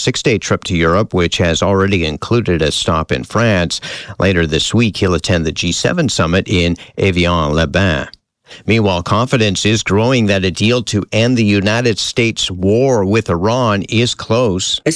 6-day trip to Europe, which has already included a stop in France. Later this week, he'll attend the G7 summit in Evian-les-Bains. Meanwhile, confidence is growing that a deal to end the United States war with Iran is close.